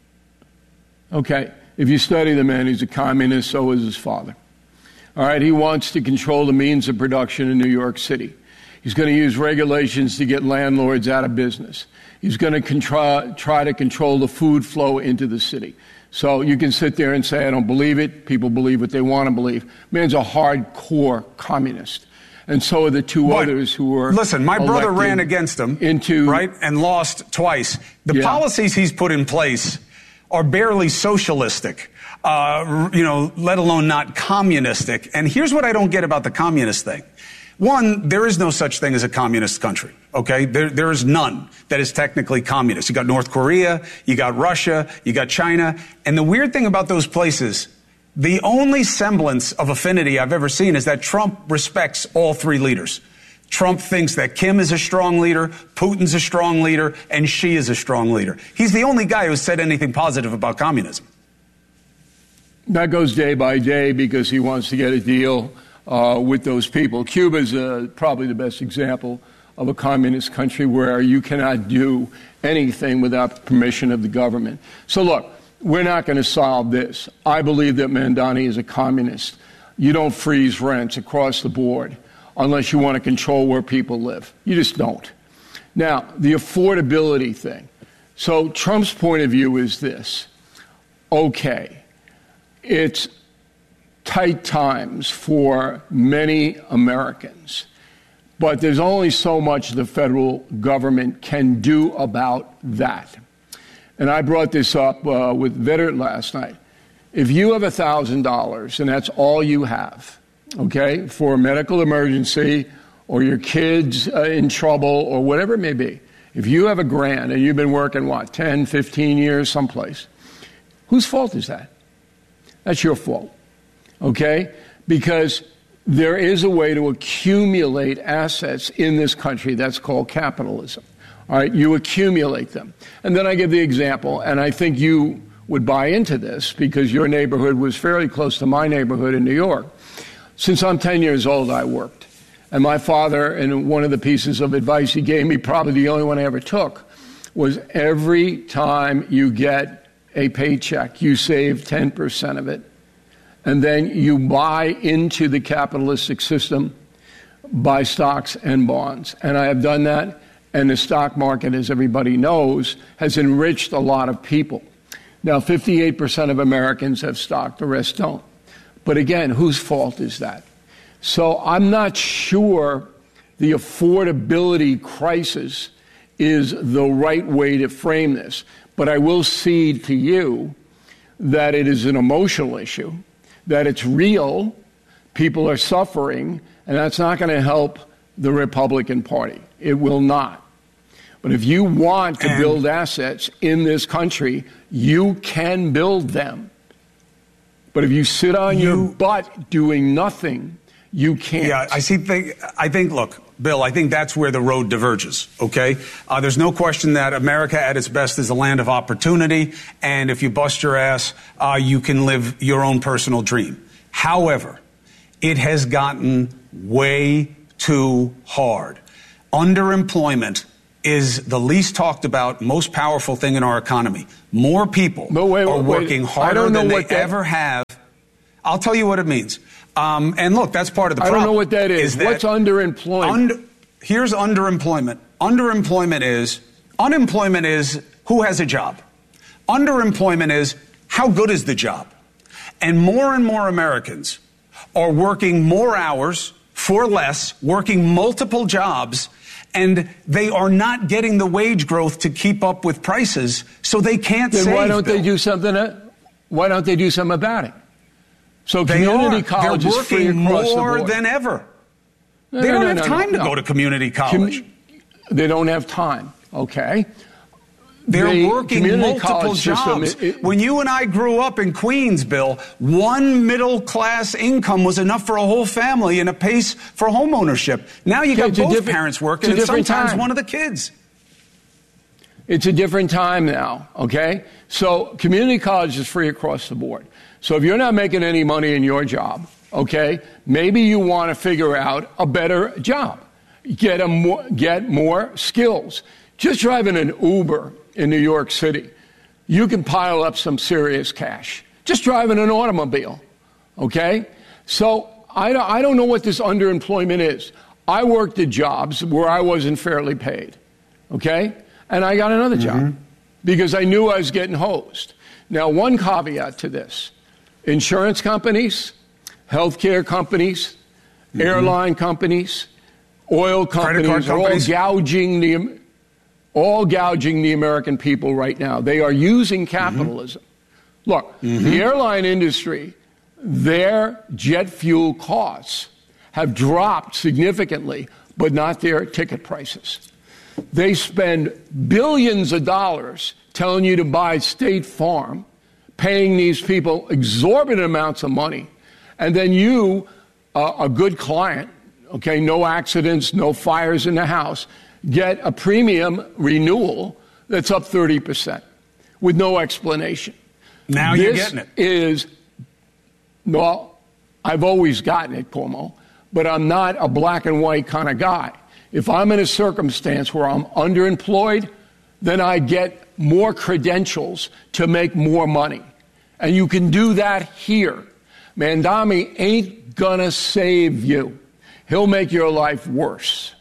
Speaker 9: Okay, if you study the man, he's a communist, so is his father. All right, he wants to control the means of production in New York City. He's going to use regulations to get landlords out of business. He's going to contri- try to control the food flow into the city. So you can sit there and say, I don't believe it. People believe what they want to believe. Man's a hardcore communist. And so are the two
Speaker 3: But,
Speaker 9: others who were
Speaker 3: Listen, my brother
Speaker 9: elected
Speaker 3: ran against him,
Speaker 9: into,
Speaker 3: right, and lost twice. The
Speaker 9: Yeah.
Speaker 3: policies he's put in place are barely socialistic, uh, you know, let alone not communistic. And here's what I don't get about the communist thing. One, there is no such thing as a communist country, okay? There, there is none that is technically communist. You got North Korea, you got Russia, you got China. And the weird thing about those places, the only semblance of affinity I've ever seen is that Trump respects all three leaders. Trump thinks that Kim is a strong leader, Putin's a strong leader, and Xi is a strong leader. He's the only guy who said anything positive about communism.
Speaker 9: That goes day by day because he wants to get a deal uh, with those people. Cuba is uh, probably the best example of a communist country where you cannot do anything without permission of the government. So look, we're not going to solve this. I believe that Mandani is a communist. You don't freeze rents across the board unless you want to control where people live. You just don't. Now, the affordability thing. So Trump's point of view is this. Okay, it's tight times for many Americans, but there's only so much the federal government can do about that. And I brought this up uh, with Veteran last night. If you have one thousand dollars and that's all you have, okay, for a medical emergency or your kid's uh, in trouble or whatever it may be, if you have a grand and you've been working, what, ten, fifteen years someplace, whose fault is that? That's your fault, okay? Because there is a way to accumulate assets in this country that's called capitalism. All right, you accumulate them. And then I give the example, and I think you would buy into this because your neighborhood was fairly close to my neighborhood in New York. Since I'm ten years old, I worked. And my father, and one of the pieces of advice he gave me, probably the only one I ever took, was every time you get a paycheck, you save ten percent of it. And then you buy into the capitalistic system, buy stocks and bonds. And I have done that. And the stock market, as everybody knows, has enriched a lot of people. Now, fifty-eight percent of Americans have stock, the rest don't. But again, whose fault is that? So I'm not sure the affordability crisis is the right way to frame this. But I will cede to you that it is an emotional issue, that it's real, people are suffering, and that's not going to help the Republican Party. It will not. But if you want to and build assets in this country, you can build them. But if you sit on you, your butt doing nothing, you can't.
Speaker 3: Yeah, I see. Think, I think, look, Bill, I think that's where the road diverges, okay? Uh, there's no question that America at its best is a land of opportunity, and if you bust your ass, uh, you can live your own personal dream. However, it has gotten way too hard. Underemployment is the least talked about, most powerful thing in our economy. More people
Speaker 9: wait, wait,
Speaker 3: are
Speaker 9: wait,
Speaker 3: working
Speaker 9: wait.
Speaker 3: harder than they
Speaker 9: that...
Speaker 3: ever have. I'll tell you what it means. Um, and look, that's part of the problem.
Speaker 9: I don't know what that is. is that What's underemployment? Under,
Speaker 3: here's underemployment. Underemployment is, unemployment is who has a job. Underemployment is how good is the job. And more and more Americans are working more hours for less, working multiple jobs, and they are not getting the wage growth to keep up with prices, so they can't
Speaker 9: then
Speaker 3: save.
Speaker 9: Why don't
Speaker 3: Bill.
Speaker 9: they do something? Uh, why don't they do something about it? So
Speaker 3: they
Speaker 9: community
Speaker 3: are.
Speaker 9: college
Speaker 3: They're
Speaker 9: is free
Speaker 3: working
Speaker 9: across
Speaker 3: more
Speaker 9: the board.
Speaker 3: than ever.
Speaker 9: No,
Speaker 3: they
Speaker 9: no,
Speaker 3: don't
Speaker 9: no,
Speaker 3: have
Speaker 9: no,
Speaker 3: time
Speaker 9: no,
Speaker 3: to
Speaker 9: no.
Speaker 3: go to community college.
Speaker 9: Com- they don't have time. Okay.
Speaker 3: They're
Speaker 9: The
Speaker 3: working
Speaker 9: community
Speaker 3: multiple
Speaker 9: college system,
Speaker 3: jobs.
Speaker 9: it- it-
Speaker 3: when you and I grew up in Queens, Bill, one middle-class income was enough for a whole family and a pace for home ownership. Now you
Speaker 9: Okay,
Speaker 3: got
Speaker 9: it's a
Speaker 3: both
Speaker 9: different-
Speaker 3: parents working,
Speaker 9: it's a
Speaker 3: and
Speaker 9: different
Speaker 3: sometimes
Speaker 9: time.
Speaker 3: one of the kids.
Speaker 9: It's a different time now, okay? So community college is free across the board. So if you're not making any money in your job, okay, maybe you want to figure out a better job. Get a more, get more skills. Just driving an Uber in New York City, you can pile up some serious cash. Just driving an automobile, okay? So I don't, I don't know what this underemployment is. I worked at jobs where I wasn't fairly paid, okay? And I got another job
Speaker 3: Mm-hmm.
Speaker 9: because I knew I was getting hosed. Now, one caveat to this. Insurance companies, healthcare companies,
Speaker 3: Mm-hmm.
Speaker 9: airline companies, oil
Speaker 3: Credit card
Speaker 9: companies are all
Speaker 3: companies.
Speaker 9: gouging the all gouging the American people right now. They are using capitalism.
Speaker 3: Mm-hmm.
Speaker 9: Look, the airline industry, their jet fuel costs have dropped significantly, but not their ticket prices. They spend billions of dollars telling you to buy State Farm, paying these people exorbitant amounts of money, and then you, uh, a good client, okay, no accidents, no fires in the house, get a premium renewal that's up thirty percent with no explanation.
Speaker 3: Now
Speaker 9: this
Speaker 3: you're getting it.
Speaker 9: Is, well, I've always gotten it, Cuomo, but I'm not a black and white kind of guy. If I'm in a circumstance where I'm underemployed, then I get more credentials to make more money. And you can do that here. Mandami ain't gonna save you. He'll make your life worse.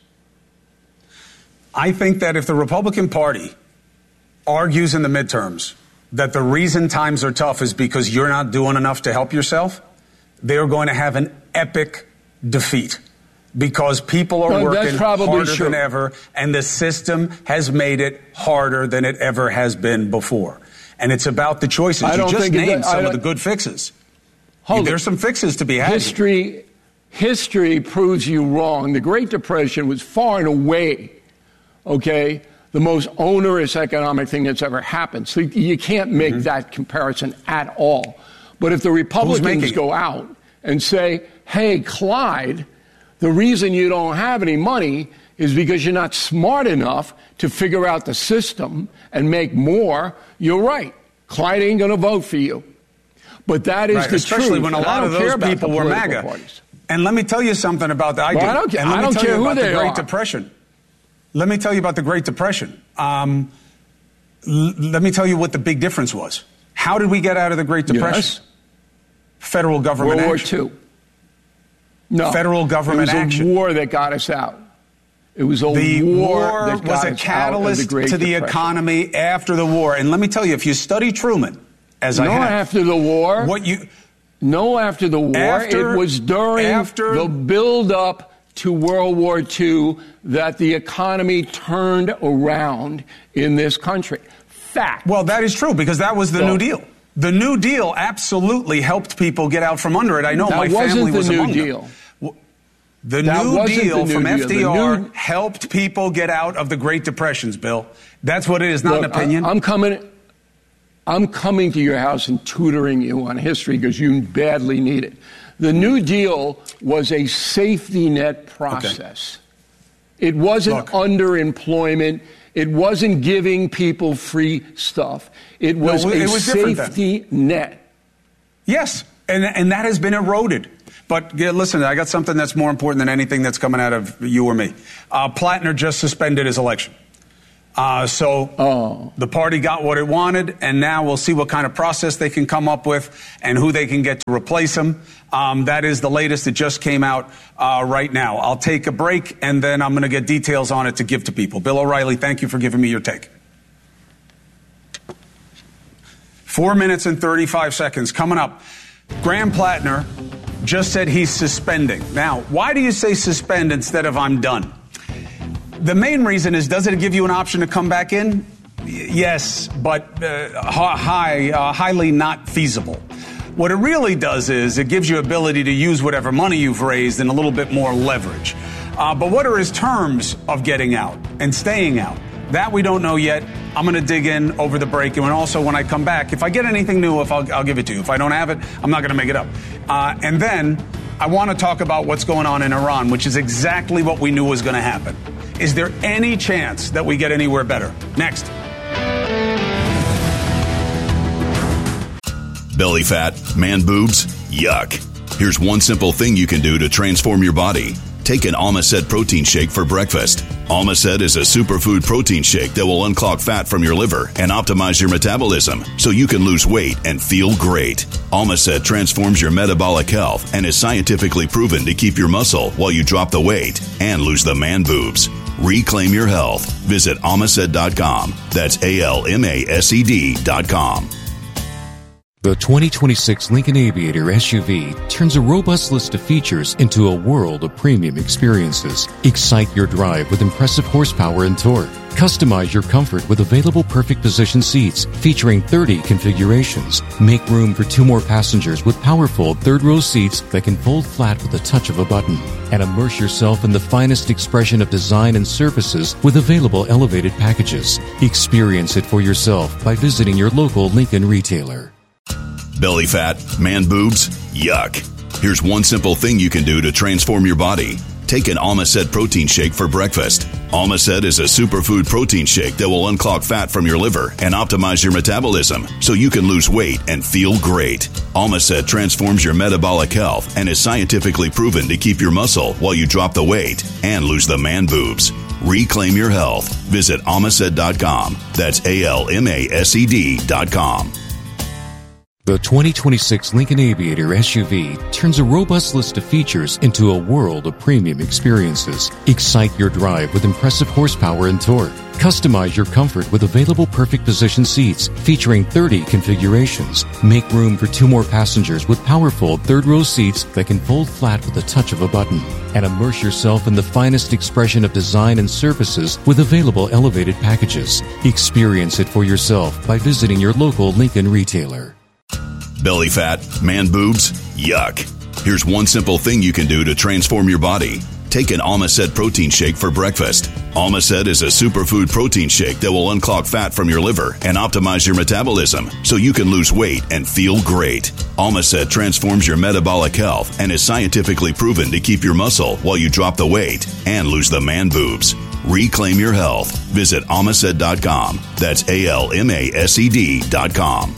Speaker 3: I think that if the Republican Party argues in the midterms that the reason times are tough is because you're not doing enough to help yourself, they're going to have an epic defeat because people are
Speaker 9: No, that's
Speaker 3: working
Speaker 9: probably
Speaker 3: harder
Speaker 9: true.
Speaker 3: than ever, and the system has made it harder than it ever has been before. And it's about the choices.
Speaker 9: I
Speaker 3: You
Speaker 9: don't
Speaker 3: just
Speaker 9: think it-
Speaker 3: named
Speaker 9: I
Speaker 3: some of
Speaker 9: don't-
Speaker 3: the good fixes.
Speaker 9: Hold
Speaker 3: There's
Speaker 9: it.
Speaker 3: some fixes to be had.
Speaker 9: History, history proves you wrong. The Great Depression was far and away, okay, the most onerous economic thing that's ever happened. So you can't make
Speaker 3: Mm-hmm.
Speaker 9: that comparison at all. But if the
Speaker 3: making
Speaker 9: Republicans
Speaker 3: it?
Speaker 9: go out and say, hey, Clyde, the reason you don't have any money is because you're not smart enough to figure out the system and make more, you're right. Clyde ain't going to vote for you. But that is
Speaker 3: Right,
Speaker 9: the
Speaker 3: especially
Speaker 9: truth.
Speaker 3: when a
Speaker 9: and I
Speaker 3: lot of
Speaker 9: don't care
Speaker 3: those
Speaker 9: about the
Speaker 3: people were
Speaker 9: political
Speaker 3: MAGA.
Speaker 9: parties.
Speaker 3: And let me tell you something about that. I,
Speaker 9: Well,
Speaker 3: do.
Speaker 9: I don't care-
Speaker 3: And let
Speaker 9: I
Speaker 3: me
Speaker 9: don't
Speaker 3: tell
Speaker 9: care
Speaker 3: you
Speaker 9: who
Speaker 3: about the
Speaker 9: they
Speaker 3: Great
Speaker 9: are.
Speaker 3: Depression. Let me tell you about the Great Depression. Um, l- let me tell you what the big difference was. How did we get out of the Great Depression?
Speaker 9: Yes.
Speaker 3: Federal government
Speaker 9: World War
Speaker 3: action.
Speaker 9: Two. No.
Speaker 3: Federal government
Speaker 9: it was
Speaker 3: action.
Speaker 9: a war that got us out. It was a
Speaker 3: The
Speaker 9: war,
Speaker 3: war
Speaker 9: that
Speaker 3: was
Speaker 9: got
Speaker 3: a
Speaker 9: us
Speaker 3: catalyst
Speaker 9: out of the Great
Speaker 3: to the
Speaker 9: Depression.
Speaker 3: economy after the war. And let me tell you, if you study Truman, as
Speaker 9: no
Speaker 3: I have,
Speaker 9: after the war.
Speaker 3: what you
Speaker 9: No after the war.
Speaker 3: After-
Speaker 9: it was during
Speaker 3: after-
Speaker 9: the build-up to World War Two that the economy turned around in this country. Fact.
Speaker 3: Well, that is true because that was the
Speaker 9: So-
Speaker 3: New Deal. The New Deal absolutely helped people get out from under it. I know
Speaker 9: That
Speaker 3: my
Speaker 9: wasn't
Speaker 3: family
Speaker 9: the
Speaker 3: was
Speaker 9: New
Speaker 3: among
Speaker 9: Deal.
Speaker 3: them. W- The
Speaker 9: That
Speaker 3: New
Speaker 9: wasn't
Speaker 3: Deal
Speaker 9: the New
Speaker 3: from
Speaker 9: Deal.
Speaker 3: F D R
Speaker 9: The new-
Speaker 3: helped people get out of the Great Depressions, Bill. That's what it is, not
Speaker 9: Look,
Speaker 3: an opinion.
Speaker 9: I, I'm coming. I'm coming to your house and tutoring you on history because you badly need it. The New Deal was a safety net process. It wasn't
Speaker 3: Look.
Speaker 9: underemployment. It wasn't giving people free stuff. It was
Speaker 3: No,
Speaker 9: a
Speaker 3: it was different then.
Speaker 9: safety net.
Speaker 3: Yes, and, and that has been eroded. But yeah, listen, I got something that's more important than anything that's coming out of you or me. Uh, Plattner just suspended his election. Uh, so
Speaker 9: oh.
Speaker 3: the party got what it wanted, and now we'll see what kind of process they can come up with and who they can get to replace him. Um, that is the latest. It just came out uh, right now. I'll take a break, and then I'm going to get details on it to give to people. Bill O'Reilly, thank you for giving me your take. Four minutes and thirty-five seconds coming up. Graham Plattner just said he's suspending. Now, why do you say suspend instead of I'm done? The main reason is, does it give you an option to come back in? Y- yes, but uh, high, uh, highly not feasible. What it really does is it gives you ability to use whatever money you've raised and a little bit more leverage. Uh, but what are his terms of getting out and staying out? That we don't know yet. I'm going to dig in over the break. And also when I come back, if I get anything new, if I'll, I'll give it to you. If I don't have it, I'm not going to make it up. Uh, and then I want to talk about what's going on in Iran, which is exactly what we knew was going to happen. Is there any chance that we get anywhere better? Next.
Speaker 8: Belly fat, man boobs, yuck. Here's one simple thing you can do to transform your body. Take an Almacet protein shake for breakfast. Almacet is a superfood protein shake that will unclog fat from your liver and optimize your metabolism so you can lose weight and feel great. Almacet transforms your metabolic health and is scientifically proven to keep your muscle while you drop the weight and lose the man boobs. Reclaim your health. Visit almacet dot com. That's A L M A S E D dot com.
Speaker 14: The twenty twenty-six Lincoln Aviator S U V turns a robust list of features into a world of premium experiences. Excite your drive with impressive horsepower and torque. Customize your comfort with available perfect position seats featuring thirty configurations. Make room for two more passengers with powerful third-row seats that can fold flat with the touch of a button. And immerse yourself in the finest expression of design and services with available elevated packages. Experience it for yourself by visiting your local Lincoln retailer.
Speaker 8: Belly fat, man boobs, yuck. Here's one simple thing you can do to transform your body. Take an Almacet protein shake for breakfast. Almacet is a superfood protein shake that will unclog fat from your liver and optimize your metabolism so you can lose weight and feel great. Almacet transforms your metabolic health and is scientifically proven to keep your muscle while you drop the weight and lose the man boobs. Reclaim your health. Visit almacet dot com. That's A L M A S E D dot com.
Speaker 14: The twenty twenty-six Lincoln Aviator S U V turns a robust list of features into a world of premium experiences. Excite your drive with impressive horsepower and torque. Customize your comfort with available perfect position seats featuring thirty configurations. Make room for two more passengers with powerful third-row seats that can fold flat with the touch of a button. And immerse yourself in the finest expression of design and services with available elevated packages. Experience it for yourself by visiting your local Lincoln retailer.
Speaker 8: Belly fat, man boobs, yuck. Here's one simple thing you can do to transform your body. Take an Almacet protein shake for breakfast. Almacet is a superfood protein shake that will unclog fat from your liver and optimize your metabolism so you can lose weight and feel great. Almacet transforms your metabolic health and is scientifically proven to keep your muscle while you drop the weight and lose the man boobs. Reclaim your health. Visit almacet dot com. That's A L M A S E D dot com.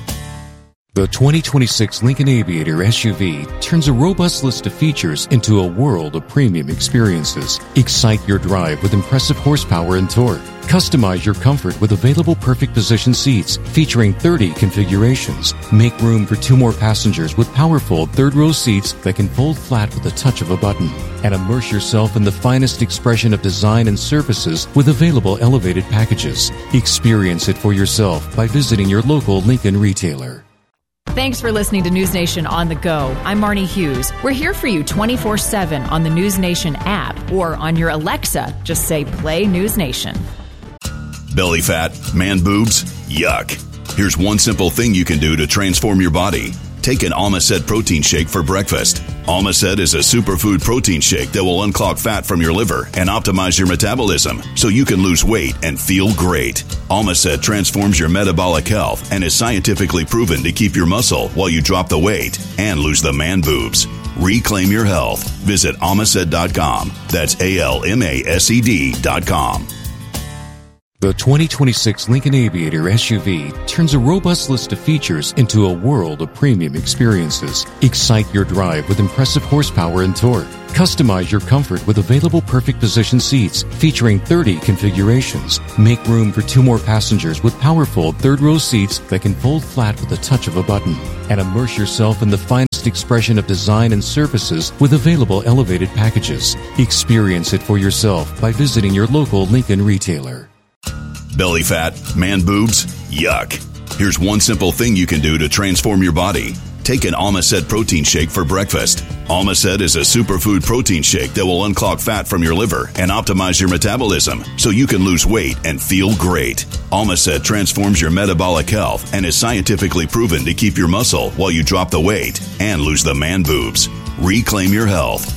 Speaker 14: The twenty twenty-six Lincoln Aviator S U V turns a robust list of features into a world of premium experiences. Excite your drive with impressive horsepower and torque. Customize your comfort with available perfect position seats featuring thirty configurations. Make room for two more passengers with powerful third-row seats that can fold flat with the touch of a button. And immerse yourself in the finest expression of design and services with available elevated packages. Experience it for yourself by visiting your local Lincoln retailer.
Speaker 16: Thanks for listening to News Nation on the go. I'm Marnie Hughes. We're here for you twenty-four seven on the News Nation app or on your Alexa. Just say play News Nation.
Speaker 8: Belly fat, man boobs, yuck. Here's one simple thing you can do to transform your body. Take an Almacet protein shake for breakfast. Almacet is a superfood protein shake that will unclog fat from your liver and optimize your metabolism so you can lose weight and feel great. Almacet transforms your metabolic health and is scientifically proven to keep your muscle while you drop the weight and lose the man boobs. Reclaim your health. Visit almacet dot com. That's A L M A S E D dot com.
Speaker 14: The twenty twenty-six Lincoln Aviator S U V turns a robust list of features into a world of premium experiences. Excite your drive with impressive horsepower and torque. Customize your comfort with available perfect position seats featuring thirty configurations. Make room for two more passengers with powerful third-row seats that can fold flat with the touch of a button. And immerse yourself in the finest expression of design and services with available elevated packages. Experience it for yourself by visiting your local Lincoln retailer.
Speaker 8: Belly fat, man boobs, yuck. Here's one simple thing you can do to transform your body. Take an Almacet protein shake for breakfast. Almacet is a superfood protein shake that will unclog fat from your liver and optimize your metabolism so you can lose weight and feel great. Almacet transforms your metabolic health and is scientifically proven to keep your muscle while you drop the weight and lose the man boobs. Reclaim your health.